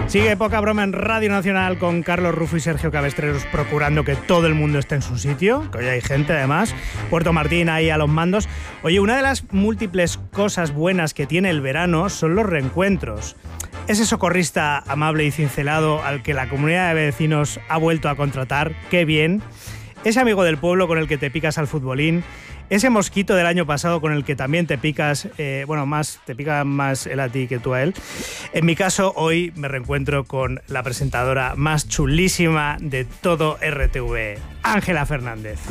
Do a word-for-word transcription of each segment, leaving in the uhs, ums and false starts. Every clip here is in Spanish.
Sigue Poca Broma en Radio Nacional con Carlos Rufo y Sergio Cabestreros procurando que todo el mundo esté en su sitio, que hoy hay gente además. Puerto Martín ahí a los mandos. Oye, una de las múltiples cosas buenas que tiene el verano son los reencuentros. Ese socorrista amable y cincelado al que la comunidad de vecinos ha vuelto a contratar, qué bien. Ese amigo del pueblo con el que te picas al futbolín. Ese mosquito del año pasado con el que también te picas, eh, bueno, más te pica más él a ti que tú a él. En mi caso, hoy me reencuentro con la presentadora más chulísima de todo R T V, Ángela Fernández.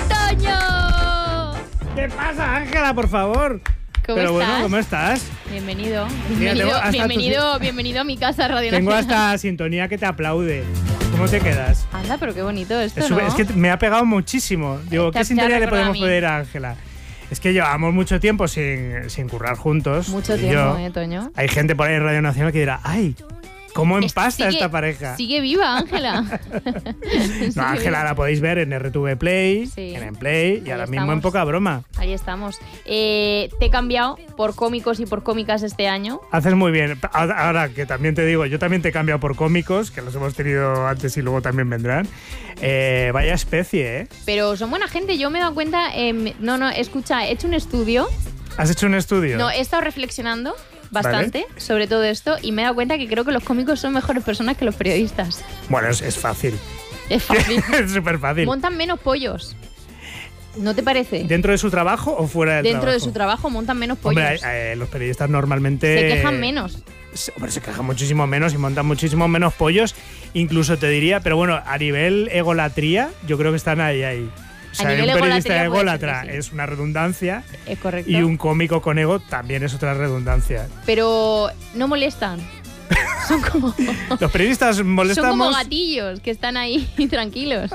¡Toño! ¿Qué pasa, Ángela, por favor? ¿Cómo Pero estás? bueno, ¿cómo estás? Bienvenido. Mira, Bienvenido, hasta bienvenido, tu- bienvenido a mi casa Radio Tengo Nacional. hasta sintonía que te aplaude. ¿Cómo te quedas? Anda, pero qué bonito esto, Es, ¿no? es que me ha pegado muchísimo. Digo, Te- ¿qué te sintonía ha le recordado podemos a mí. pedir a Ángela? Es que llevamos mucho tiempo sin, sin currar juntos. Mucho tú y tiempo, yo. ¿eh, Toño? Hay gente por ahí en Radio Nacional que dirá, ¡ay! ¿Cómo Es- empasta sigue- esta pareja? Sigue viva, Ángela. Sigue No, Ángela viva. la podéis ver en R T V Play, Sí. en Emplay y Ahí ahora mismo estamos. en Poca Broma. Ahí estamos. Eh, te he cambiado por cómicos y por cómicas este año. Haces muy bien. Ahora ahora que también te digo, yo también te he cambiado por cómicos, que los hemos tenido antes y luego también vendrán. Eh, vaya especie, ¿eh? Pero son buena gente. Yo me he dado cuenta... eh, no, no, escucha, he hecho un estudio. ¿Has hecho un estudio? No, he estado reflexionando bastante sobre todo esto y me he dado cuenta que creo que los cómicos son mejores personas que los periodistas. Bueno, es, es fácil. Es fácil. Es súper fácil. Montan menos pollos. ¿No te parece? ¿Dentro de su trabajo o fuera del Dentro trabajo? de su trabajo montan menos pollos. Hombre, eh, los periodistas normalmente... Se quejan menos. Se- Hombre, se quejan muchísimo menos y montan muchísimo menos pollos. Incluso te diría, pero bueno, a nivel egolatría, yo creo que están ahí, ahí. O sea, nivel un periodista egolatría puede ser ególatra que sí. es una redundancia Es correcto. y un cómico con ego también es otra redundancia. Pero no molestan. Son como, Los periodistas son como molestamos... gatillos que están ahí tranquilos.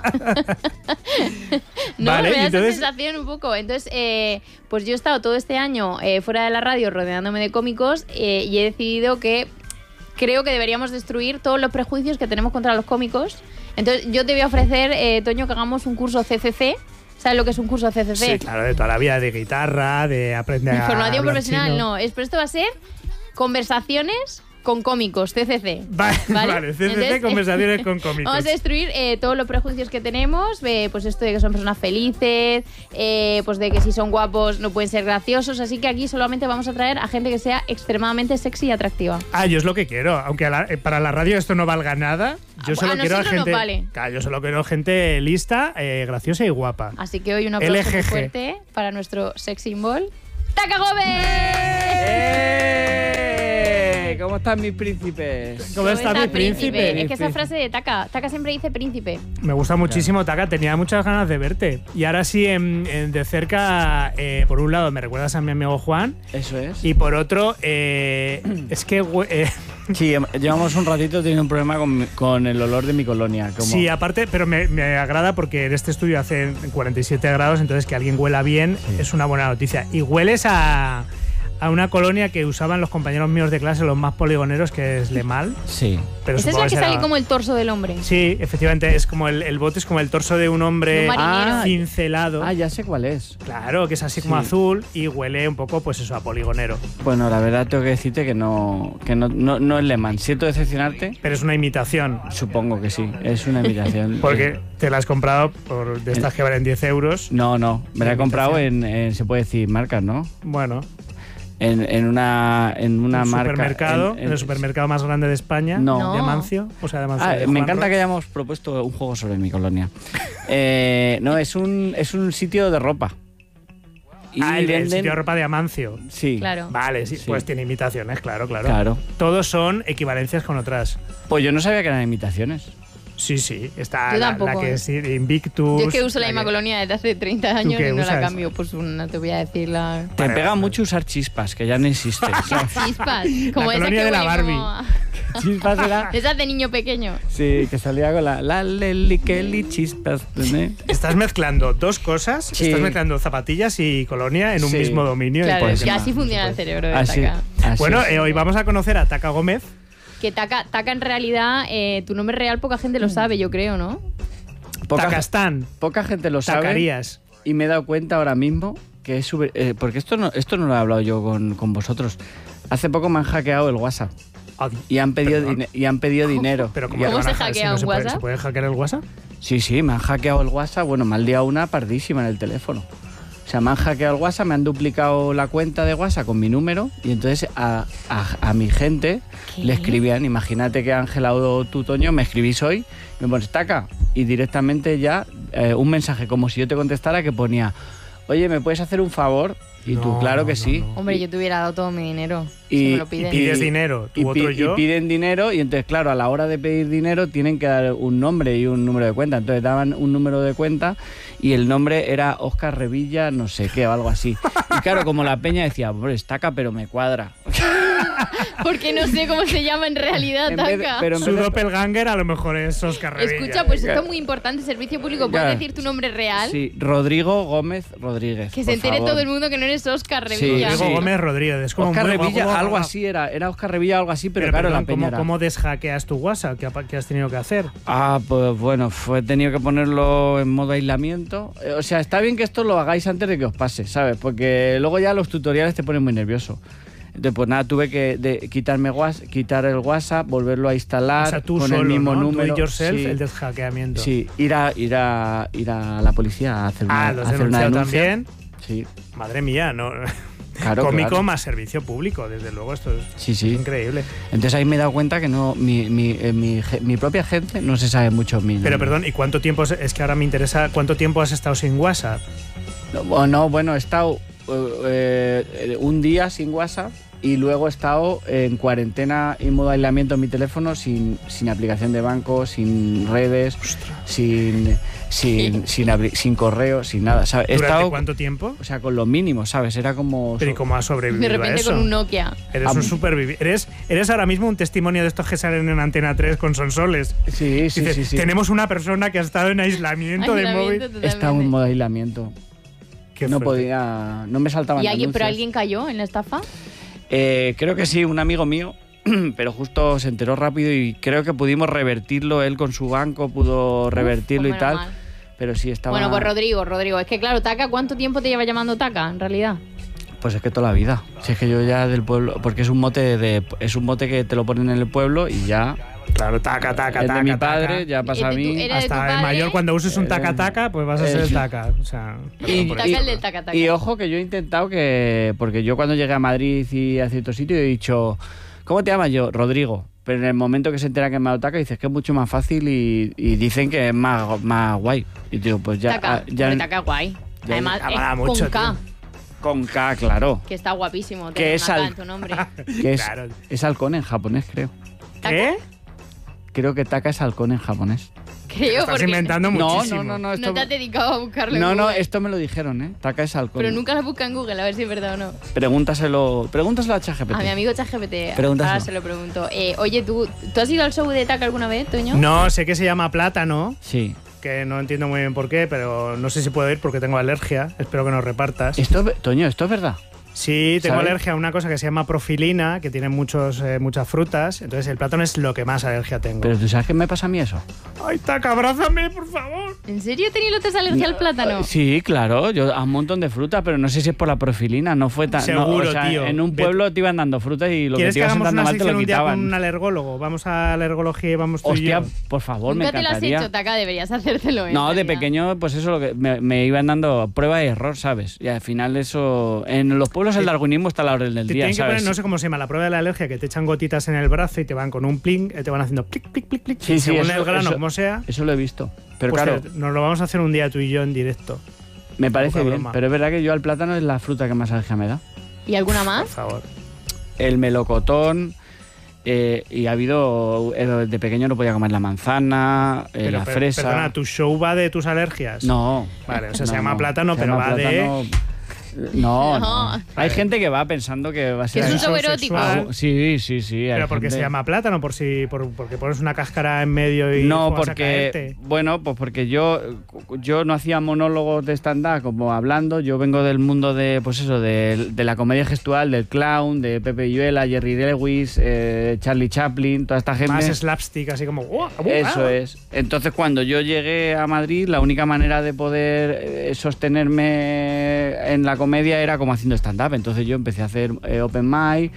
No, Vale, me da entonces- esa sensación un poco. Entonces, eh, pues yo he estado todo este año eh, fuera de la radio rodeándome de cómicos eh, y he decidido que creo que deberíamos destruir todos los prejuicios que tenemos contra los cómicos. Entonces, yo te voy a ofrecer, eh, Toño, que hagamos un curso C C C. ¿Sabes lo que es un curso C C C? Sí, claro, de toda la vida, de guitarra, de aprender a Información hablar profesional, chino. no. Es, pero esto va a ser conversaciones con cómicos, C C C. Vale, ¿Vale? vale, C C C, Entonces, conversaciones con cómicos. Vamos a destruir eh, todos los prejuicios que tenemos, eh, pues esto de que son personas felices, eh, pues de que si son guapos no pueden ser graciosos, así que aquí solamente vamos a traer a gente que sea extremadamente sexy y atractiva. Ah, yo es lo que quiero. Aunque a la- eh, para la radio esto no valga nada, yo A- solo a quiero a nosotros nos gente. vale. Claro, yo solo quiero gente lista, eh, graciosa y guapa. Así que hoy un aplauso muy L G G. fuerte para nuestro sex symbol, ¡Taka Gómez! ¡Eh! ¿Cómo están mis príncipes? ¿Cómo está mi príncipe? Es que esa Príncipe. frase de Taka, Taka siempre dice príncipe. Me gusta muchísimo, Taka. Tenía muchas ganas de verte. Y ahora sí, en- en- de cerca, eh, por un lado, me recuerdas a mi amigo Juan. Eso es. Y por otro, eh, es que. hue- eh, Sí, em- llevamos un ratito teniendo un problema con, mi- con el olor de mi colonia. Como, sí, aparte, pero me, me agrada porque en este estudio hace cuarenta y siete grados, entonces que alguien huela bien es una buena noticia. Y hueles a, a una colonia que usaban los compañeros míos de clase, los más poligoneros, que es Lemal. Sí. Pero Esa es supongo la que será- sale como el torso del hombre. Sí, efectivamente, es como el, el bote es como el torso de un hombre Un marinero. Ah, cincelado. Ah, ya sé cuál es. Claro, que es así como Sí. azul y huele un poco, pues eso, a poligonero. Bueno, la verdad tengo que decirte que no, que no, no, no es Le Mans. Siento decepcionarte. Pero es una imitación. Supongo que sí, es una imitación. Porque te la has comprado por de estas que valen diez euros. No, no, me la he Imitación. comprado en, en- se puede decir, marcas, ¿no? Bueno, En, en una, en una un marca. supermercado, en, en- el supermercado más grande de España. No. De Amancio. O sea, de Amancio. Ah, de me Juan encanta Roig. que hayamos propuesto un juego sobre mi colonia. Eh, no, es un, es un sitio de ropa. Y Ah, el, el venden- sitio de ropa de Amancio. Sí, Claro. Vale, sí, Sí. pues tiene imitaciones, claro, claro. claro. Todos son equivalencias con otras. Pues yo no sabía que eran imitaciones. Sí, sí. Está Yo la, tampoco, la que eh. es Invictus. Yo es que uso la que- misma colonia desde hace treinta años qué y no usas? la cambio. Pues no te voy a decir la... Te Vale, pega vale. mucho usar chispas, que ya no existe. ¿sabes? Chispas. Como esa colonia que de la huele Barbie. como- Chispas era... Esas de niño pequeño. Sí, que salía con la... La leli kelly chispas. ¿eh? Estás mezclando dos cosas. Sí. Estás mezclando zapatillas y colonia en un Sí. mismo dominio. y Claro, por es eso que no- así no se funciona el puede. cerebro de Así, Taka. así Bueno, es. eh, hoy vamos a conocer a Taka Gómez. Que Taka, Taka en realidad, eh, tu nombre real poca gente lo sabe, yo creo, ¿no? Poca, Takastán. poca gente lo sabe. Tacarías. Y me he dado cuenta ahora mismo que es súper... eh, porque esto no, esto no lo he hablado yo con, con vosotros. Hace poco me han hackeado el WhatsApp. y han pedido, dine- y han pedido dinero. Pero Y- ¿cómo, te ¿Cómo van a se hacker? hackea Si no un se puede, WhatsApp? ¿Se puede hackear el WhatsApp? Sí, sí, me han hackeado el WhatsApp. Bueno, me han liado una pardísima en el teléfono. O sea, me han hackeado el WhatsApp, me han duplicado la cuenta de WhatsApp con mi número y entonces a, a, a mi gente ¿Qué? le escribían, imagínate que Ángela o tú, Toño, me escribís hoy, me pones taca y directamente ya eh, un mensaje como si yo te contestara que ponía, oye, ¿me puedes hacer un favor? Y tú, No, claro que no, sí. no. Hombre, yo te hubiera dado todo mi dinero. Y- si me lo Y piden. pides dinero, tu y, otro pi- yo. y piden dinero y entonces, claro, a la hora de pedir dinero tienen que dar un nombre y un número de cuenta. Entonces daban un número de cuenta y el nombre era Óscar Revilla, no sé qué, o algo así. Y claro, como la peña decía, hombre, estaca, pero me cuadra. Porque no sé cómo se llama en realidad, En vez de- Taca. pero en Su vez de- doppelganger a lo mejor es Oscar Revilla. Escucha, pues esto Claro. es muy importante, servicio público. ¿Puedes Claro. decir tu nombre real? Sí, Rodrigo Gómez Rodríguez. Que se por entere favor. todo el mundo que no eres Oscar Sí, Revilla. Diego sí. Gómez Rodríguez. Es como Óscar muy- Revilla, guau, guau, algo guau. así era. Era Óscar Revilla, algo así, pero, Pero, claro, perdón, la peña ¿cómo, era. ¿cómo deshackeas tu WhatsApp? ¿Qué, ha- qué has tenido que hacer? Ah, pues bueno, fue, he tenido que ponerlo en modo aislamiento. Eh, O sea, está bien que esto lo hagáis antes de que os pase, ¿sabes? Porque luego ya los tutoriales te ponen muy nervioso. Entonces, pues nada, tuve que de- quitarme WhatsApp, quitar el WhatsApp, volverlo a instalar O sea, tú con solo, el mismo ¿no? número. Tú y yourself, sí, el deshackeamiento. sí, ir a, ir, a, ir a la policía a hacer una, Ah, ¿lo has hacer una denunciado denuncia. también? Sí, Madre mía, ¿no? claro, Cómico claro. más servicio público, desde luego. Esto es Sí, sí. increíble. Entonces ahí me he dado cuenta que no mi, mi, eh, mi, ge- mi propia gente no se sabe mucho mi Pero nombre. perdón, ¿y cuánto tiempo? Es es que ahora me interesa, ¿cuánto tiempo has estado sin WhatsApp? No, bueno, no, bueno, he estado eh, eh, un día sin WhatsApp y luego he estado en cuarentena y modo aislamiento en mi teléfono sin, sin aplicación de banco, sin redes, sin, sin, sin, abri- sin correo, sin nada. ¿sabes? He ¿Durante estado, cuánto tiempo? o sea, con lo mínimo, ¿sabes? Era como... Pero ¿y cómo has De sobrevivido a repente eso? con un Nokia. Eres Ah, un superviviente. Eres, eres ahora mismo un testimonio de estos que salen en Antena tres con sonsoles. Sí, sí, Dices, sí, sí. tenemos una persona que ha estado en aislamiento, de Aislamiento móvil. He totalmente. estado en modo aislamiento. Qué No fuerte. podía... No me saltaban ¿Y alguien, pero anuncios. alguien cayó en la estafa? Eh, creo que sí, un amigo mío, pero justo se enteró rápido y creo que pudimos revertirlo, él con su banco pudo revertirlo Uf, y pues tal, menos mal. pero sí estaba... Bueno, pues Rodrigo, Rodrigo. Es que claro, Taca, ¿cuánto tiempo te lleva llamando Taca, en realidad? Pues es que toda la vida, si es que yo ya del pueblo, porque es un mote de, es un mote que te lo ponen en el pueblo y ya Claro, taca, taca, es taca. de mi taca. padre, ya pasa a ¿Y de tu- mí. era de tu Hasta el padre? mayor, cuando uses un Eh, taca taca, pues vas a ser eh, el taca. O sea, Y- por Taca eso. el del Taca Taca. Y ojo que yo he intentado que, porque yo cuando llegué a Madrid y a cierto sitio he dicho, ¿cómo te llamas yo? Rodrigo. Pero en el momento que se entera que me lo taca, dices que es mucho más fácil y, y dicen que es más, más guay. Y digo, pues ya... Taca, ah, ya hombre, Taca guay. ya- Además, Ah, es mola con mucho, K, con K, claro. que está guapísimo. Que tener es una K al- en tu nombre. Que es, Claro. es halcón en japonés, creo. ¿Qué? Creo que Taka es halcón en japonés. Creo, Estás porque inventando No, muchísimo. no, no, no. Esto, no te has dedicado a buscarlo en no, no, Google. esto me lo dijeron, ¿eh? Taka es halcón. Pero nunca lo busca en Google, a ver si es verdad o no. Pregúntaselo, pregúntaselo a ChatGPT. A mi amigo ChatGPT. Pregúntaselo. Ahora se lo pregunto. Eh, oye, ¿tú, ¿tú has ido al show de Taca alguna vez, Toño? No, sé que se llama plátano, Sí. que no entiendo muy bien por qué, pero no sé si puedo ir porque tengo alergia. Espero que nos repartas. Esto, Toño, esto es verdad. Sí, tengo ¿sabes? alergia a una cosa que se llama profilina, que tiene muchos, eh, muchas frutas. Entonces el plátano es lo que más alergia tengo. Pero tú sabes qué me pasa a mí eso. ¡Ay, Taca, abrázame, por favor! ¿En serio tenías alergia al plátano? Sí, claro, yo a un montón de frutas, pero no sé si es por la profilina, no fue tan... no, Seguro, o sea, tío. En un Ve- pueblo te iban dando frutas y lo que ¿Quieres te que ibas hagamos sentando una mal te sección lo un día con quitaban. un alergólogo? Vamos a alergología y vamos tú y Hostia, yo. por favor, me Nunca te lo has encantaría. hecho, Taca, deberías hacértelo. ¿eh? No, En de realidad. pequeño, pues eso, lo que me, me iban dando prueba y error, ¿sabes? Y al final eso... En los pueblos el darwinismo está a la orden del Te día, tienen que ¿sabes? poner, no sé cómo se llama, la prueba de la alergia, que te echan gotitas en el brazo y te van con un pling, eh, te van haciendo clic, clic, clic, clic. Sí, y sí, según eso- el grano, eso- como sea, Eso lo he visto. Pero pues claro, te- nos lo vamos a hacer un día tú y yo en directo. me parece poca bien. broma. Pero es verdad que yo al plátano es la fruta que más alergia me da. ¿Y alguna Por más? favor. El melocotón... eh, y ha habido... eh, de pequeño no podía comer la manzana, eh, Pero, la per- fresa... Perdona, ¿tu show va de tus alergias? No. Vale, o sea, se No, llama no. plátano, Se pero llama va de... plátano- No, No. no. Hay gente que va pensando que va a Que ser... es un show show erótico. sexual. Sí, sí, sí. hay Pero porque gente- se llama plátano, por si, por, porque pones una cáscara en medio y No, juegas a porque caerte. bueno, pues porque yo yo no hacía monólogos de stand-up como hablando, yo vengo del mundo de pues eso, de, de la comedia gestual, del clown, de Pepe Villuela, Jerry Lewis, eh, Charlie Chaplin, toda esta gente. Más slapstick, así como... ¡guau! ¡guau! Eso es. Entonces, cuando yo llegué a Madrid, la única manera de poder eh, sostenerme en la comedia era como haciendo stand-up. Entonces yo empecé a hacer eh, open mic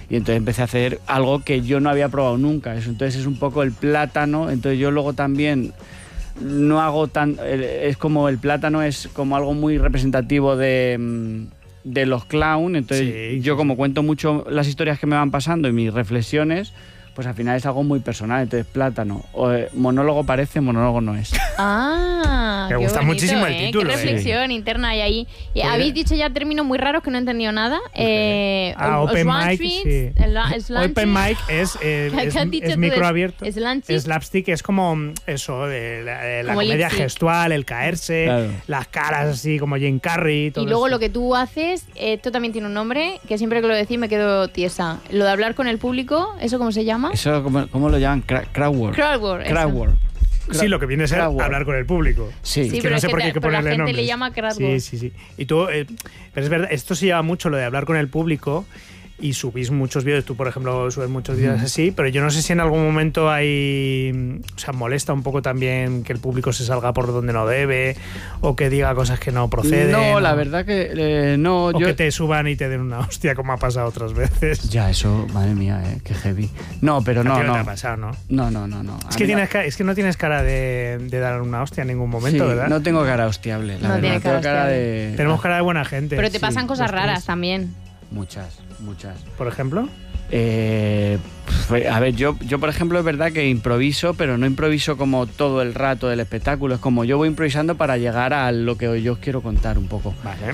Y entonces empecé a hacer algo que yo no había probado nunca. Eso, entonces es un poco el plátano. Entonces yo luego también no hago tan... Es como el plátano es como algo muy representativo de, de los clown. Entonces Sí, yo sí, como sí. cuento mucho las historias que me van pasando y mis reflexiones, pues al final es algo muy personal. Entonces plátano. O, eh, monólogo parece, monólogo no es. Ah, Me qué gusta bonito, muchísimo el ¿eh? título, Qué sí. reflexión interna hay ahí. Y Pues- habéis dicho ya términos muy raros que no he entendido nada. Eh, Ah, os- open os mic, treats, sí. el la- slant Open treats. mic es, eh, ¿Qué es, has dicho es tú micro de- abierto. slant treats? Slapstick es como mm, eso, de la, de la Como comedia lip sync. gestual, el caerse, Claro. las caras así como Jim Carrey. Todo Y luego esto. lo que tú haces, eh, esto también tiene un nombre, que siempre que lo decís me quedo tiesa. Lo de hablar con el público, ¿eso cómo se llama? Eso, ¿cómo, cómo lo llaman? Cra- Crowdwork. Crowdwork. eso. Crowdwork. Sí, lo que viene a ser Crowdwork. hablar con el público. Sí. Sí, que pero no es sé que por qué te- hay que pero la ponerle gente le nombres. llama crowdwork. Sí, sí, sí. Y tú, eh, pero es verdad, esto se lleva mucho lo de hablar con el público y subís muchos vídeos. Tú, por ejemplo, subes muchos vídeos así, pero yo no sé si en algún momento hay. O sea, molesta un poco también que el público se salga por donde no debe o que diga cosas que no proceden. No, la o- verdad que eh, no. O yo... que te suban y te den una hostia, como ha pasado otras veces. Ya, eso, madre mía, eh, qué heavy. No, pero A ti no, no te ha no. pasado, ¿no? No, no, no, no. Es A que, mí no. tienes ca- es que no tienes cara de, de dar una hostia en ningún momento, Sí, ¿verdad? no tengo cara hostiable, la No verdad. tiene cara tengo cara hostiable. de. Tenemos cara de buena gente. Pero te Sí, pasan cosas los tres. raras también. Muchas, muchas. Por ejemplo. Eh, pf, a ver, yo, yo por ejemplo es verdad que improviso, pero no improviso como todo el rato del espectáculo. Es como yo voy improvisando para llegar a lo que yo os quiero contar un poco. Vale.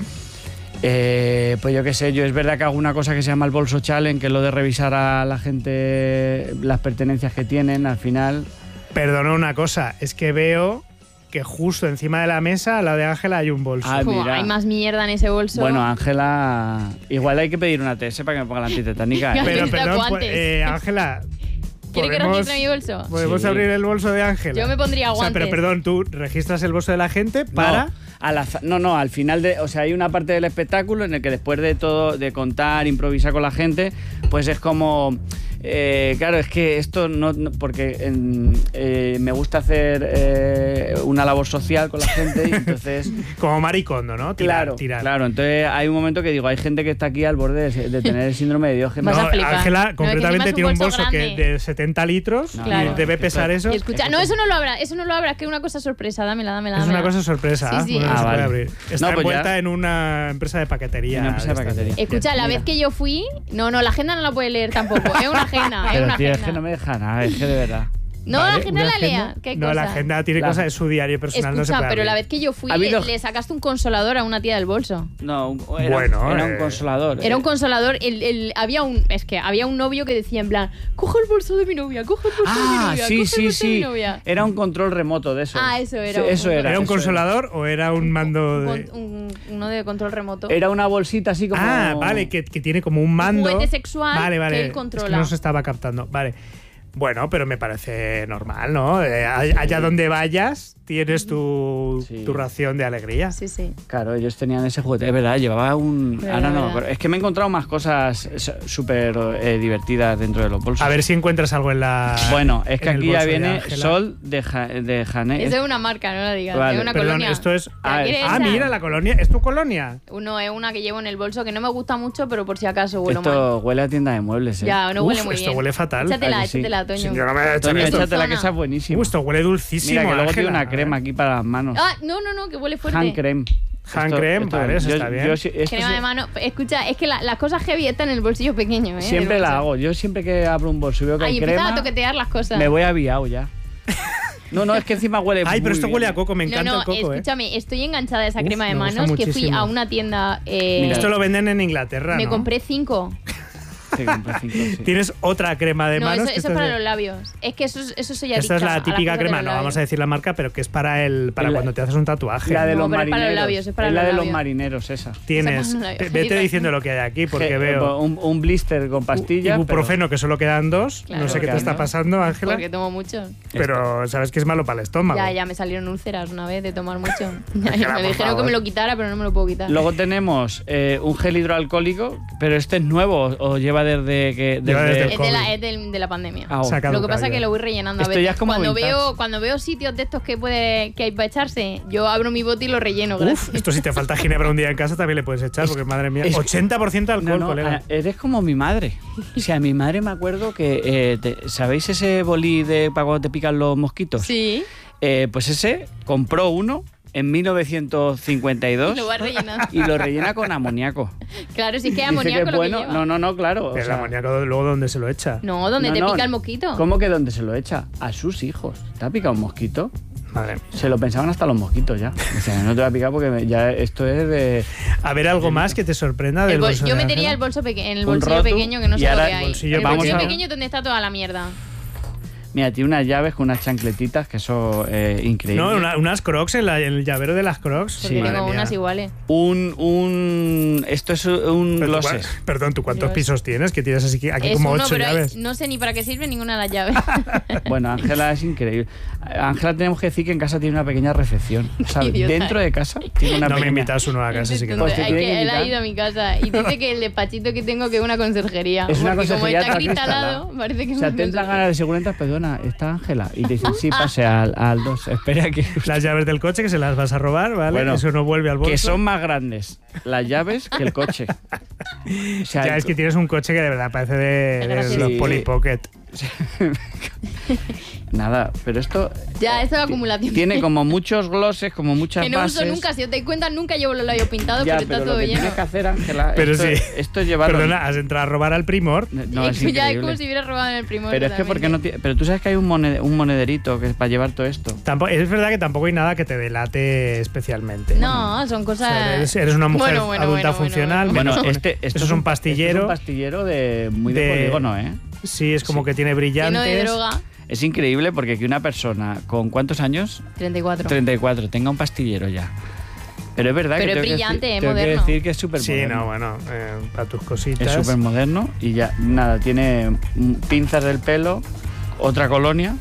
Eh, pues yo qué sé, yo es verdad que hago una cosa que se llama el bolso challenge, que es lo de revisar a la gente las pertenencias que tienen al final. Perdona una cosa, es que veo que justo encima de la mesa, al lado de Ángela, hay un bolso. Ah, Como mira. hay más mierda en ese bolso. Bueno, Ángela, igual hay que pedir una T S para que me ponga la antitetánica. ¿eh? Ya. Pero, necesita perdón, guantes. pues, eh, Ángela, ¿Quiere que podemos, registre mi bolso? podemos Sí. abrir el bolso de Ángela. Yo me pondría O sea, pero guantes. perdón, tú registras el bolso de la gente para... No, al azar- no, no, al final de, o sea, hay una parte del espectáculo en el que después de todo, de contar, improvisar con la gente, pues es como, eh, claro, es que esto no, no- porque en- eh, me gusta hacer eh, una labor social con la gente y entonces, Como maricondo, ¿no? Tirar, claro, tirar. claro, entonces hay un momento que digo, hay gente que está aquí al borde de, de tener el síndrome de Diógenes. Vas No, a flipar. Ángela No, es que concretamente encima es un tiene un bolso bolso que grande. de setenta litros No, y Claro. debe pesar eso. Y escucha, no, eso no lo abra, eso no lo abra, que es una cosa sorpresa, dámela, dámela. Es una dámela. cosa sorpresa, Sí, ¿ah? sí. Bueno, no Ah, se puede vale. abrir. Está No, pues envuelta ya. en una empresa de paquetería. Una empresa de estas. paquetería. Escucha, la Mira. vez que yo fui, no, no, la agenda no la puede leer tampoco, es una agenda, es Pero una tío, es agenda. que no me deja nada, es que de verdad. No, Vale, la agenda una la lea, ¿qué No, cosa? la agenda tiene La- cosas de su diario personal, no se Escucha, puede pero abrir. la vez que yo fui, Ha habido- le, le sacaste un consolador a una tía del bolso. No, un- era, Bueno, era eh. un consolador. Era un eh. consolador, el, el- había un, es que había un novio que decía en plan, coge el bolso de mi novia, coge el bolso de mi Ah, novia, sí, coge el sí, bolso de mi sí. novia. Era un control remoto de eso. Ah, eso era. Sí, eso Un- era. ¿Era un eso consolador o era un mando Un de...? con- un- uno de control remoto. Era una bolsita así como. Ah, vale, que, que tiene como un mando. juguete sexual vale, vale. que él Es controla. que no se estaba captando. Vale. Bueno, pero me parece normal, ¿no? Eh, allá donde vayas, tienes tu, Sí. tu ración de alegría. Sí, sí. Claro, ellos tenían ese juguete. Es verdad, llevaba un. Verdad, Ahora no, verdad. pero es que me he encontrado más cosas s- súper eh, divertidas dentro de los bolsos. A ver si encuentras algo en la. Bueno, es que en el aquí ya bolso de viene Ángela. Sol de, ja, de Jané. Eso es una marca, no la digas. Vale, es una Perdón, colonia. esto es. ¿La Ah, quieres Ah, esa? mira, la colonia. ¿Es tu colonia? Uno es una que llevo en el bolso que no me gusta mucho, pero por si acaso huelo Esto huele a tienda de muebles, mal. ¿eh? Ya, no Uf, huele muy esto bien. huele fatal. Échatela, ¿A que sí? échatela, Toño. Sí, yo no me voy a echar Toño, esto. échatela Zona. que esa es buenísima. Uh, esto huele dulcísimo. Mira, que luego tiene Ángela. una crema aquí para las manos. Ah, no, no, no, que huele fuerte. Hand cream. Hand Esto- cream, esto- vale, eso yo- está bien. yo sí- esto Crema sí- de mano. Escucha, es que la- las cosas heavy están en el bolsillo pequeño, ¿eh? Siempre del la bolso. hago. Yo siempre que abro un bolso y veo que Ahí hay empiezas crema, a toquetear las cosas. me voy aviado ya. No, no, es que encima huele Ay, pero muy esto bien. huele a coco, me No, encanta no, el coco, ¿eh? escúchame, estoy enganchada a esa Uf, crema de me gusta manos que fui muchísimo. a una tienda. eh, Mira, Esto lo venden en Inglaterra, me ¿no? compré cinco. Sí, compré cinco, sí. Tienes otra crema de No, manos. eso, que eso esta es para de- los labios. Es que eso, es- eso soy adicta. Esta es a la las típica cosas de crema, los no labios. vamos a decir la marca, pero que es para el para Es la- cuando te haces un tatuaje. La de No, los pero es para los marineros. labios, es para es los la de los labios. marineros, esa. Tienes. Esa para los te- labios. Vete diciendo lo que hay aquí, porque Je- veo. Un, un blister con pastillas. Ibuprofeno, que solo quedan dos. Claro. No sé qué te Quedan está dos. pasando, Ángela. Porque tomo mucho. Pero sabes que es malo para el estómago. Ya, ya me salieron úlceras una vez de tomar mucho. Ángela, me por dijeron favor. que me lo quitara, pero no me lo puedo quitar. Luego tenemos eh, un gel hidroalcohólico, pero este es nuevo o lleva desde que... Lleva desde- desde el Es de la, COVID. es del- de la pandemia. Ah, Sacado Lo que pasa es callo. que lo voy rellenando a Esto veces. ya es como cuando vintage. veo cuando veo sitios de estos que puede que hay para echarse, yo abro mi bote y lo relleno. Uf, gracias. esto si te falta ginebra un día en casa también le puedes echar, porque madre mía, es- ochenta por ciento de alcohol, No, no, colega. a- eres como mi madre. O sea, mi madre me acuerdo que... eh, te- ¿Sabéis ese bolí de para cuando te pican los mosquitos? Sí, Eh, pues ese compró uno en mil novecientos cincuenta y dos lo va rellenando. y lo rellena con amoníaco. Claro, si es que Dice es amoníaco que lo bueno. que lleva. No, no, no, claro. o Pero el sea, amoníaco luego dónde se lo echa. No, donde no, te no, pica el mosquito. ¿Cómo que dónde se lo echa? A sus hijos. ¿Te ha picado un mosquito? Madre. Se lo pensaban hasta los mosquitos ya. O sea, no te va a picar porque me- ya esto es de... A ver, algo más que te sorprenda El del bol- bolso yo de metería Ángela? el bolso peque- en el Un bolsillo roto, pequeño que no y sé lo ahora que el hay. bolsillo el vamos bolsillo a- pequeño es donde está toda la mierda. Mira, tiene unas llaves con unas chancletitas que son eh, increíbles. No, una- unas crocs, en, la- en el llavero de las crocs. Porque Sí. Madre tengo mía. unas iguales. Un, un... Esto es un Pero tú, glosses. cua- perdón, ¿tú cuántos Dios. pisos tienes? Que tienes así que aquí Es como uno, ocho pero hay- llaves. no sé ni para qué sirve ninguna de las llaves. Bueno, Ángela es increíble. Ángela tenemos que decir que en casa tiene una pequeña recepción. ¿Sabes? idiota. Dentro de casa tiene una No me pequeña... invitas uno a casa, así que no. Pues te Hay tiene que- que él ha invitar. ido a mi casa y dice que el despachito que tengo que es una conserjería. Es una porque conserjería como está acristalada. cristalado, parece que O es sea, una te entran conserjería. ganas de seguridad, perdona, está Ángela. Y te dicen, sí, pase al, al dos. Espera que... Las llaves del coche que se las vas a robar, ¿vale? Bueno, Eso no vuelve al bolso. Que son más grandes las llaves que el coche. O sea, Ya el es que co- tienes un coche que de verdad parece de, Es de gracioso. los Sí. Polly Pocket. Nada, pero esto... Ya, esto es ti- acumulación. Tiene como muchos glosses, como muchas que no bases. uso nunca, si os dais cuenta, nunca llevo los labios pintados Ya, porque pero está lo todo que lleno. tienes que hacer, Ángela, Pero esto, sí. esto es llevarlo... Perdona, has entrado a robar al Primor. No, es ya es increíble. como si hubiera robado en el primor. Pero es que porque no tiene... Pero tú sabes que hay un, moned- un monederito que es para llevar todo esto. Tampoco, es verdad que tampoco hay nada que te delate especialmente. No, son O cosas. sea, eres, eres una mujer Bueno, bueno, adulta bueno, bueno, funcional. bueno. Bueno, menos- este, esto eso es un esto pastillero. es un pastillero de muy de, de- polígono, ¿eh? Sí, es como Sí. que tiene brillantes. Lleno de droga. Es increíble porque que una persona con ¿cuántos años? treinta y cuatro. treinta y cuatro, tenga un pastillero ya. Pero es verdad Pero que es tengo que brillante, decir- es tengo que moderno. decir que es súper Sí, moderno. no, bueno, eh, para tus cositas. Es súper moderno y ya, nada, tiene mm, pinzas del pelo, otra colonia,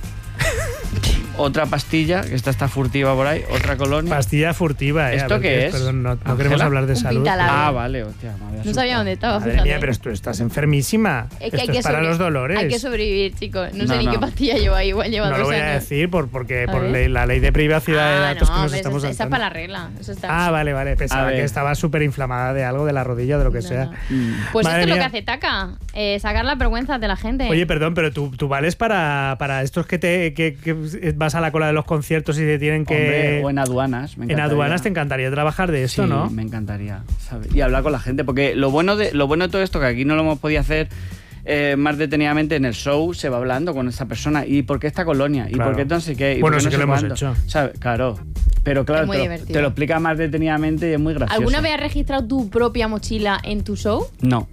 otra pastilla, que esta está furtiva por ahí, otra colonia. Pastilla furtiva, ¿eh? A ¿Esto ver, qué es? Perdón, no, no ¿Ángela? queremos hablar de Un salud. pintalabio. Ah, vale, hostia, me había No asustado. sabía dónde estaba, Madre fíjate. mía, pero tú estás enfermísima. Es que Esto hay que es para sobre- los dolores. Hay que sobrevivir, chicos. No, sé No, ni no. qué pastilla lleva, igual lleva no dos lo voy años. a decir por, porque, A por ver. ley- la ley de privacidad de Ah, datos que no, nos ves, estamos esa, esa es saltando. para la regla. Eso está. Ah, vale, vale. Pensaba A ver. que estaba súper inflamada de algo, de la rodilla o de lo que No, sea. no. Mm. Pues Madre esto es lo que mía. hace Taka, eh, sacar las vergüenzas de la gente. Oye, perdón, pero tú, tú vales para, para estos que te que, que vas a la cola de los conciertos y te tienen que... Hombre, o en aduanas. Me en encantaría. aduanas te encantaría trabajar de esto, Sí, ¿no? me encantaría, ¿sabes? Y hablar con la gente, porque lo bueno de lo bueno de todo esto, que aquí no lo hemos podido hacer eh, más detenidamente en el show, se va hablando con esta persona. ¿Y por qué esta colonia? ¿Y Claro. por qué entonces qué? ¿Y Bueno, por qué sí no que sé lo hemos cuánto? hecho. ¿Sabes? Claro. Pero claro, Es muy te lo, divertido. te lo explica más detenidamente y es muy gracioso. ¿Alguna vez has registrado tu propia mochila en tu show? No.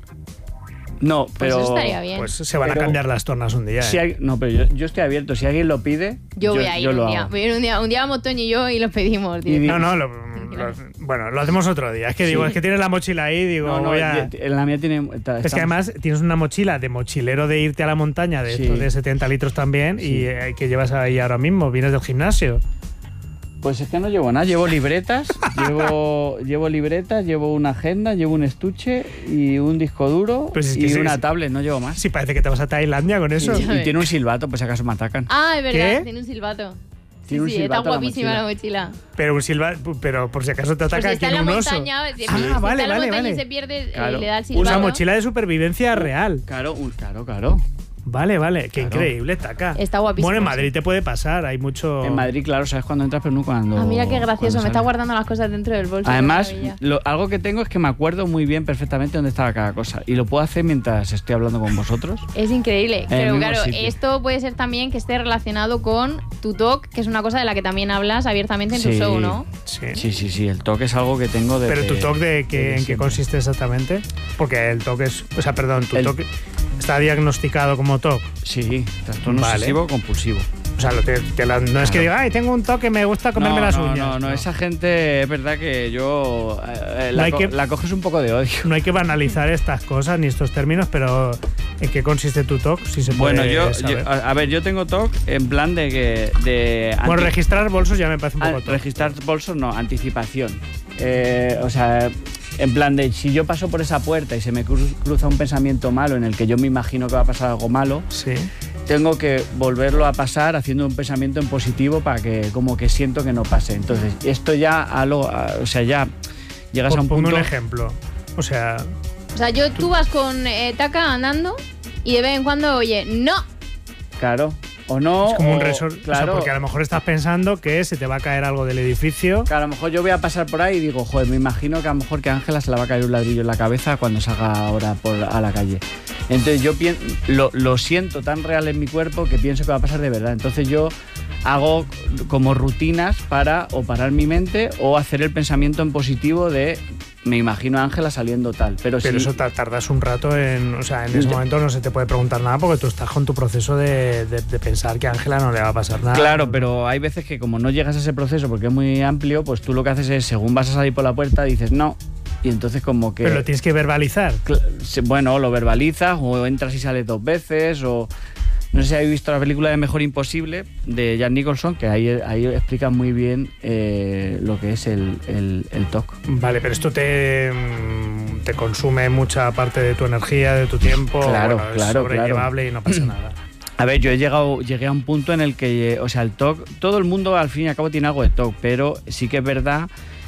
No, Pues pero... eso estaría bien. Pues se van Pero- a cambiar las tornas un día. Si ¿eh? hay- no, pero yo, yo estoy abierto. Si alguien lo pide, yo, voy a ir yo un lo día. hago. Voy a ir un día. Un día vamos Toño y yo y lo pedimos. Y directo. No, no, lo, lo- bueno, lo hacemos otro día. Es que digo, Sí. es que tienes la mochila ahí, digo, No, no, voy a... y- en la mía tiene... está- Es que estamos- además tienes una mochila de mochilero de irte a la montaña de Sí. estos de setenta litros también Sí. y eh, que llevas ahí ahora mismo, vienes del gimnasio. Pues es que no llevo nada, llevo libretas, llevo, llevo libretas, llevo una agenda, llevo un estuche y un disco duro Pues es que y sí, una sí. tablet, no llevo más. Sí, parece que te vas a Tailandia con eso. Y, Ya y ves. tiene un silbato, pues si acaso me atacan. Ah, es verdad, ¿Qué? tiene un silbato. Sí, Tiene un sí, silbato está la guapísima la mochila. Pero un silba, pero por si acaso te Pues ataca si está en aquí la un oso. montaña, si, Ah, si está vale, en la vale, montaña vale. y se pierde, eh, Claro. le da el Una silbato. Una mochila de supervivencia real. Claro, un, claro, claro. Vale, vale, qué Claro. increíble, Taka. Está guapísimo, Bueno, en sí. Madrid te puede pasar, hay mucho... En Madrid, claro, sabes cuándo entras, pero no cuando... Ah, mira qué gracioso, cuando me está sales. guardando las cosas dentro del bolso. qué Además, maravilla. lo- algo que tengo es que me acuerdo muy bien perfectamente dónde estaba cada cosa. Y lo puedo hacer mientras estoy hablando con vosotros. Es increíble. el Pero mismo claro, sitio. esto puede ser también que esté relacionado con tu talk, que es una cosa de la que también hablas abiertamente en tu Sí. show, ¿no? Sí. Sí, sí, sí, el toque es algo que tengo de... Pero tu TOC de que, en qué siempre. consiste exactamente? Porque el TOC es... O sea, perdón, tu El- TOC está diagnosticado como TOC. Sí, trastorno Vale. obsesivo compulsivo. O sea, lo te- te la- no es que diga, ay, tengo un TOC que me gusta comerme no, las no, uñas. No, no, esa gente es verdad que yo eh, eh, No la, hay co- que- la coges un poco de odio. No hay que banalizar estas cosas ni estos términos, pero ¿en qué consiste tu TOC? Si se puede Bueno, yo, saber. yo- a, a ver, yo tengo T O C en plan de que de Bueno, anti- registrar bolsos ya me parece un ah, poco TOC. registrar bolsos no, anticipación. Eh, o sea, En plan de, si yo paso por esa puerta y se me cru- cruza un pensamiento malo en el que yo me imagino que va a pasar algo malo, Sí. tengo que volverlo a pasar haciendo un pensamiento en positivo para que como que siento que no pase. Entonces, esto ya, a lo, a- o sea, ya llegas Por- a un ponme punto... un ejemplo. O sea, O sea, yo, tú vas con eh, Taka andando y de vez en cuando, oye, no. Claro, o no... es como o- un resort. Claro, O sea, porque a lo mejor estás pensando que se te va a caer algo del edificio. que a lo mejor yo voy a pasar por ahí y digo, joder, me imagino que a lo mejor que a Ángela se le va a caer un ladrillo en la cabeza cuando salga ahora por, a la calle. Entonces yo pien- lo, lo siento tan real en mi cuerpo que pienso que va a pasar de verdad. Entonces yo hago como rutinas para o parar mi mente o hacer el pensamiento en positivo de me imagino a Ángela saliendo tal. Pero, Pero sí, eso ta- tardas un rato en. O sea, en ese Ya. momento no se te puede preguntar nada porque tú estás con tu proceso de, de- de pensar que a Ángela no le va a pasar nada. Claro, pero hay veces que como no llegas a ese proceso porque es muy amplio, pues tú lo que haces es, según vas a salir por la puerta, dices no. Y entonces como que... Pero lo tienes que verbalizar. Cl- se- Bueno, lo verbalizas o entras y sales dos veces o... No sé si habéis visto la película de Mejor Imposible de Jack Nicholson, que ahí, ahí explica muy bien eh, lo que es el, el, el T O C. Vale, pero esto te, mm, te consume mucha parte de tu energía, de tu tiempo. Claro, bueno, es claro, sobrellevable y no pasa nada. A ver, yo he llegado, llegué a un punto en el que, o sea, el T O C, todo el mundo al fin y al cabo tiene algo de T O C, pero sí que es verdad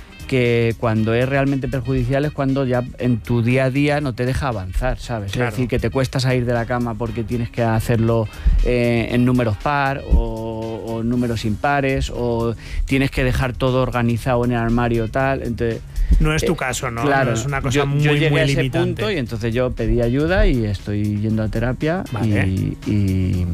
que cuando es realmente perjudicial es cuando ya en tu día a día no te deja avanzar, ¿sabes? Claro. Es decir, que te cuesta salir de la cama porque tienes que hacerlo eh, en números par o, o números impares o tienes que dejar todo organizado en el armario tal, entonces... No es tu Eh, caso, ¿no? Claro, No es una cosa yo, muy, yo llegué muy a ese limitante. punto y entonces yo pedí ayuda y estoy yendo a terapia Vale. y, y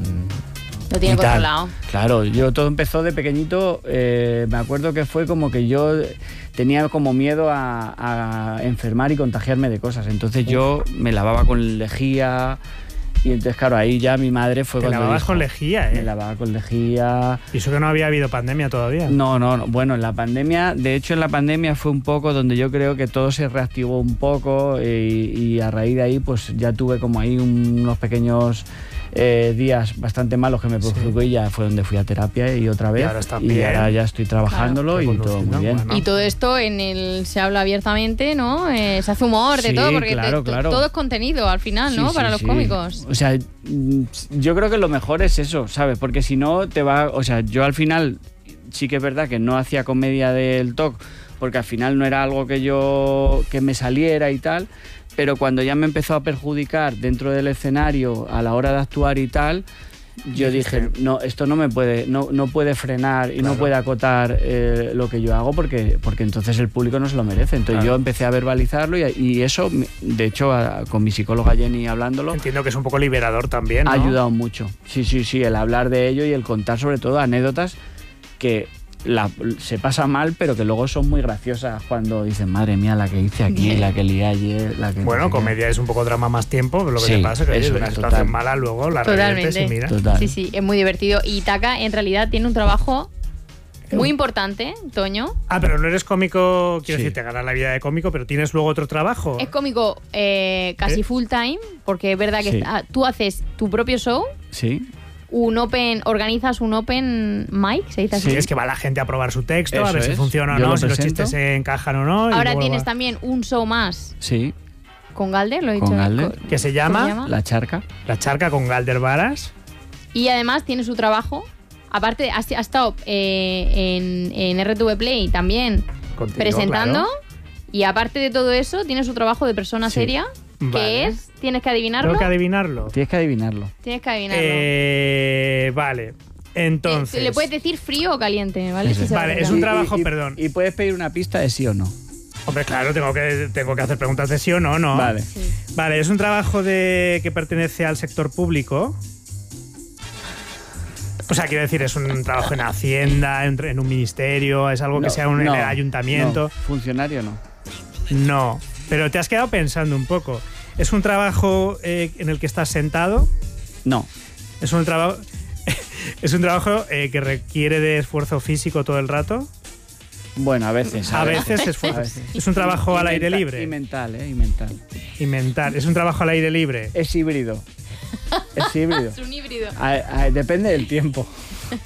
Lo tiene y tal. controlado. Claro, yo todo empezó de pequeñito, eh, me acuerdo que fue como que yo tenía como miedo a, a enfermar y contagiarme de cosas, entonces yo me lavaba con lejía y entonces claro, ahí ya mi madre fue Te cuando lavabas dijo, con lejía, Me ¿eh? lavaba con lejía. Y eso que no había habido pandemia todavía. No, no, no, bueno, en la pandemia, de hecho en la pandemia fue un poco donde yo creo que todo se reactivó un poco y, y a raíz de ahí pues ya tuve como ahí unos pequeños eh, días bastante malos que me perjudicó y ya fue donde fui a terapia y otra vez. ahora estás y bien. ahora ya estoy trabajándolo Claro. y todo Reconduciendo, muy bien. bueno. Y todo esto en el se habla abiertamente, ¿no? Eh, se hace humor de Sí, todo, porque claro, te- claro. todo es contenido al final, ¿no? Sí, Para sí, los sí. cómicos. O sea, mm, yo creo que lo mejor es eso, ¿sabes? Porque si no te va... O sea, yo al final sí que es verdad que no hacía comedia del T O C porque al final no era algo que yo... que me saliera y tal, pero cuando ya me empezó a perjudicar dentro del escenario a la hora de actuar y tal... Yo dije, no, esto no me puede, no, no puede frenar y Claro. no puede acotar eh, lo que yo hago porque, porque entonces el público no se lo merece. Entonces Claro. yo empecé a verbalizarlo y, y eso, de hecho, a- con mi psicóloga Jenny hablándolo, Entiendo que es un poco liberador también, ¿no? ha ayudado mucho. Sí, sí, sí, el hablar de ello y el contar sobre todo anécdotas que la- se pasa mal, pero que luego son muy graciosas cuando dicen, madre mía, la que hice aquí, la que lié ayer, la que... no Bueno, sé qué". comedia es un poco drama más tiempo, pero lo que Sí, te pasa es que oye, eso de una es, situación total. mala luego la Totalmente. reviertes y mira. Total. Sí, sí, es muy divertido. Y Taka en realidad tiene un trabajo muy importante, Toño. Ah, pero no eres cómico, quiero Sí. decir, te ganas la vida de cómico, pero tienes luego otro trabajo. Es cómico eh, casi ¿Eh? full time, porque es verdad que Sí. está- tú haces tu propio show, Sí, un open, organizas un open mic, se dice así. Sí, es que va la gente a probar su texto, a Eso ver si es. funciona o Yo no, lo si los presento. chistes se encajan o no. y Ahora luego tienes va- también un show más sí, con Galder, lo he dicho. Con Galder. Co- Que se ¿cómo llama, se llama? la charca. La Charca con Galder Varas. Y además tiene su trabajo. Aparte, ha, ha estado eh, en, en R T V Play también Contigo, presentando. claro. Y aparte de todo eso, tiene su trabajo de persona Sí. seria, que Vale. es, tienes que adivinarlo. Tengo que adivinarlo. Tienes que adivinarlo. Tienes que adivinarlo. Eh, vale. Entonces. Eh, Le puedes decir frío o caliente, ¿vale? Eso Si es. se va a Vale, acercar. es un Y- trabajo, y- perdón. Y puedes pedir una pista de sí o no. Hombre, claro, tengo que, tengo que hacer preguntas de sí o no, ¿no? Vale. Sí. Vale, es un trabajo de que pertenece al sector público. O sea, quiero decir, es un trabajo en Hacienda, en, en un ministerio, es algo que No, sea un, no, en el ayuntamiento. no. Funcionario no. No, pero te has quedado pensando un poco. ¿Es un trabajo eh, en el que estás sentado? No. ¿Es un trabajo es un trabajo eh, que requiere de esfuerzo físico todo el rato? Bueno, a veces. A veces A esfuerzo. veces. ¿Es un trabajo al Y aire menta- libre? Y mental, ¿eh? Y mental. Y mental. ¿Es un trabajo al aire libre? Es híbrido. Es híbrido. Es un híbrido. A- a- depende del tiempo.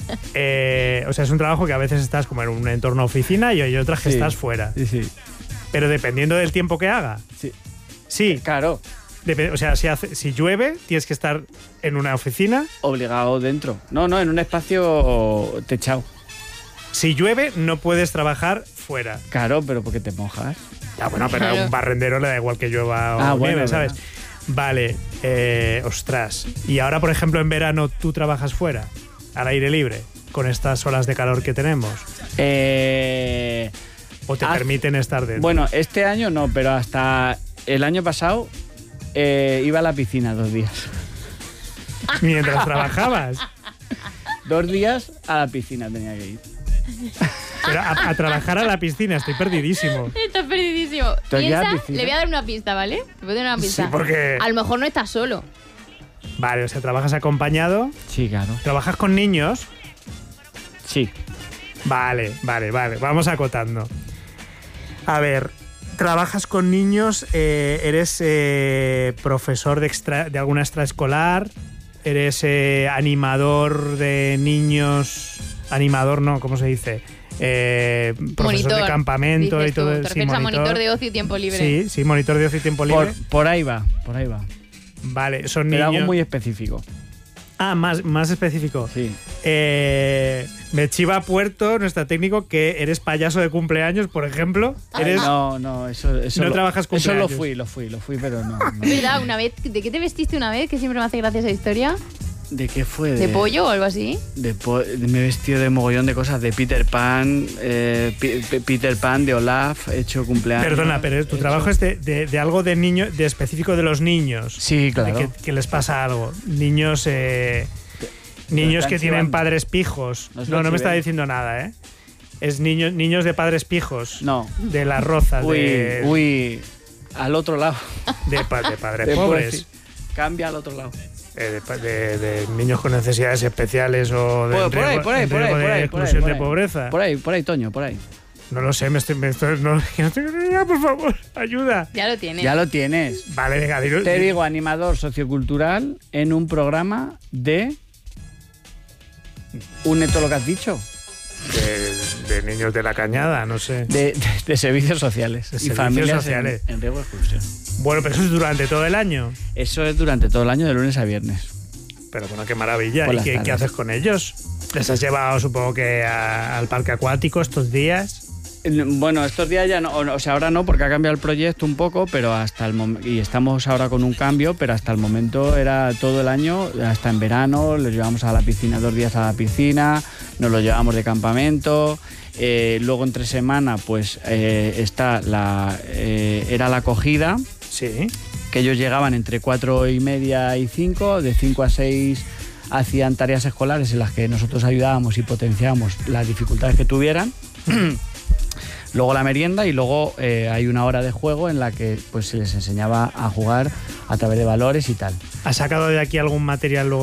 Eh, o sea, es un trabajo que a veces estás como en un entorno oficina y hay otras que Sí. estás fuera. Sí, sí. Pero dependiendo del tiempo que haga. Sí. Sí. Claro. Dep- o sea, si, hace, si llueve, tienes que estar en una oficina. Obligado dentro. No, no, en un espacio techado. Si llueve, no puedes trabajar fuera. Claro, pero porque te mojas. Ya, bueno, pero a Claro. un barrendero le da igual que llueva o Ah, bueno, nieve, ¿sabes? verdad. Vale, eh, ostras. Y ahora, por ejemplo, en verano, ¿tú trabajas fuera? Al aire libre, con estas olas de calor que tenemos. Eh, ¿O te haz- permiten estar dentro? Bueno, este año no, pero hasta el año pasado eh, iba a la piscina dos días. Mientras trabajabas. Dos días a la piscina tenía que ir. Pero a, a trabajar a la piscina, estoy perdidísimo. Estás perdidísimo. Entonces ya Piensa, piscina. le voy a dar una pista, ¿vale? Te voy a dar una pista. Sí, porque... A lo mejor no estás solo. Vale, o sea, trabajas acompañado, Sí, claro. trabajas con niños. Sí. Vale, vale, vale, vamos acotando. A ver, trabajas con niños, eh, eres eh, profesor de, extra, de alguna extraescolar, eres eh, animador de niños, animador no, ¿cómo se dice? Eh, profesor Monitor, de campamento dices y todo. tú. Te sí, refieres a monitor de ocio y tiempo libre. Sí, sí, monitor de ocio y tiempo libre. Por, por ahí va, por ahí va. Vale, son Pero niños. algo muy específico. Ah, más, más específico. Sí. Eh, me chiva Puerto, nuestro técnico, que eres payaso de cumpleaños, por ejemplo. Eres, No, no, eso, eso No lo, trabajas Eso lo cumpleaños. fui, lo fui, lo fui, pero no. no. ¿Es verdad? Una vez, ¿de qué te vestiste una vez? Que siempre me hace gracia esa historia. ¿De qué fue? ¿De pollo o algo así? De po- me he vestido de mogollón de cosas, de Peter Pan, eh, Pi- Pi- Peter Pan, de Olaf, he hecho cumpleaños. Perdona, pero tu he trabajo hecho- es de, de- de algo de niño, de específico de los niños. Sí, claro. De que, que les pasa algo. Niños, eh, niños están que tienen chivando. padres pijos. Nos No, lo no me está chiven. diciendo nada, ¿eh? Es niños, niños de padres pijos. No. De las rozas. Uy, de, uy, al otro lado. de, pa- de padres Te puedo pobres. decir, cambia al otro lado. eh, de, pa- de- de niños con necesidades especiales o de Por, por ahí, riesgo- por ahí, en por ahí, riesgo por de ahí, por ahí, exclusión por de ahí. pobreza. Por ahí, por ahí, Toño, por ahí. No lo sé, me estoy, me estoy- no, que no estoy ya, por favor, ayuda. Ya lo tienes. Ya lo tienes. Vale, venga, dilo- Te digo, animador sociocultural en un programa de... ¿Une todo lo que has dicho? de, de niños de la cañada, no sé. De, de- de servicios sociales. De y servicios familias sociales. En, en riesgo de exclusión. Bueno, pero eso es durante todo el año. Eso es durante todo el año, de lunes a viernes. Pero bueno, qué maravilla. Por ¿Y las qué, qué tardes. haces con ellos? ¿Les has llevado, supongo que, a- al parque acuático estos días? Bueno, estos días ya no, o sea, ahora no, porque ha cambiado el proyecto un poco, pero hasta el momento, y estamos ahora con un cambio, pero hasta el momento era todo el año, hasta en verano, los llevamos a la piscina, dos días a la piscina, nos los llevamos de campamento, eh, luego entre semana, pues eh, está la, eh, era la acogida, Sí. que ellos llegaban entre cuatro y media y cinco, de cinco a seis hacían tareas escolares en las que nosotros ayudábamos y potenciábamos las dificultades que tuvieran. Luego la merienda y luego eh, hay una hora de juego en la que pues se les enseñaba a jugar a través de valores y tal. ¿Has sacado de aquí algún material luego